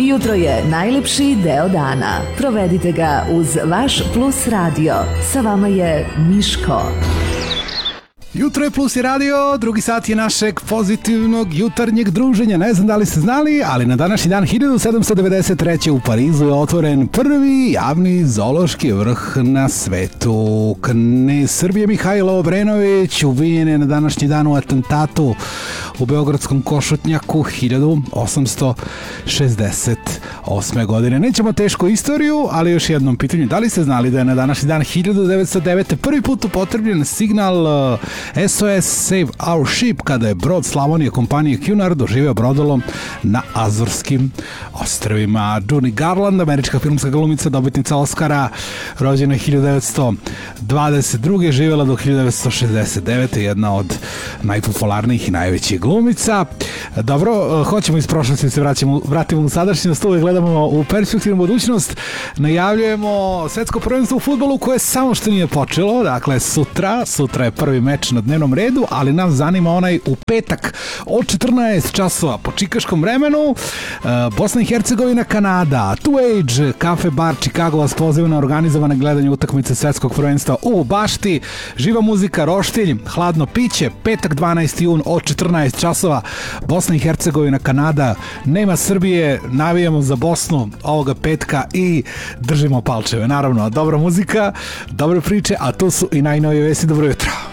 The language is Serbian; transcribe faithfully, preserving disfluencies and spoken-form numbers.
Jutro je najlepši deo dana. Provedite ga uz vaš Plus radio. Sa vama je Miško. Jutro je Plus i radio, drugi sat je našeg pozitivnog jutarnjeg druženja. Ne znam da li ste znali, ali na današnji dan hiljadu sedamsto devedeset treće. u Parizu je otvoren prvi javni zoološki vrh na svetu. Knez Srbije Mihajlo Obrenović ubijen je na današnji dan u atentatu u beogradskom Košutnjaku hiljadu osamsto šezdeset osme. godine. Nećemo tešku istoriju, ali još jednom pitanju. Da li ste znali da je na današnji dan hiljadu devetsto devete. prvi put upotrebljen signal S O S Save Our Ship kada je brod Slavonije kompanije Cunard doživeo brodolom na Azorskim ostrvima. Judy Garland, američka filmska glumica, dobitnica Oscara, rođena hiljadu devetsto dvadeset druge. živjela do hiljadu devetsto šezdeset devete. jedna od najpopularnijih i najvećih glumica. Dobro, hoćemo iz prošlosti se vraćamo, vratimo u sadašnjost, uvijek gledamo u perspektivnu budućnost. Najavljujemo svetsko prvenstvo u fudbalu koje samo što nije počelo, dakle sutra, sutra je prvi meč na dnevnom redu, ali nas zanima onaj u petak od četrnaest časova po čikaškom vremenu. Bosna i Hercegovina, Kanada, Two Age, Cafe Bar Chicago vas poziva na organizovane gledanje utakmice svetskog prvenstva u bašti, živa muzika, roštilj, hladno piće, petak dvanaesti jun od četrnaest časova, Bosna i Hercegovina, Kanada, nema Srbije, navijamo za Bosnu ovoga petka i držimo palčeve. Naravno, dobra muzika, dobre priče, a to su i najnovije vesti. Dobro jutro.